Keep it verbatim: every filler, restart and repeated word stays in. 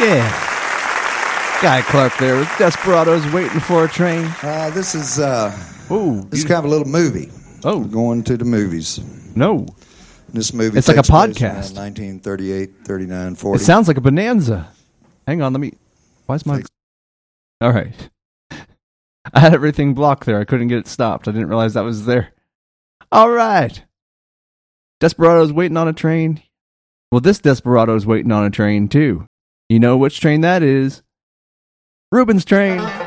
Yeah. Guy Clark there with Desperados Waiting for a Train. Uh, this is uh, Ooh, this is kind of a little movie. Oh. We're going to the movies. No. This movie It's like a takes place podcast. around nineteen thirty-eight, thirty-nine, forty. It sounds like a bonanza. Hang on, let me... Why's my... All right. I had everything blocked there. I couldn't get it stopped. I didn't realize that was there. All right. Desperados Waiting on a Train. Well, this Desperado's waiting on a train, too. You know which train that is. Reuben's Train.